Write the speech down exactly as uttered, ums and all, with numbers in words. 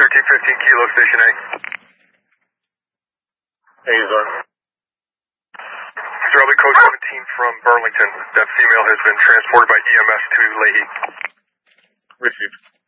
thirteen fifteen Kilo Station A. Hazel. Charlie Code seventeen from Burlington. That female has been transported by E M S to Leahy. Received.